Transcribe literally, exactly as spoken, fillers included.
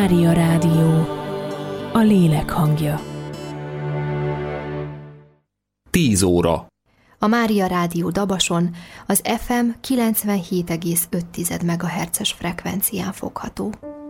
Mária Rádió, a lélek hangja. Tíz óra. A Mária Rádió Dabason az ef em kilencvenhét egész öt megahertzes frekvencián fogható.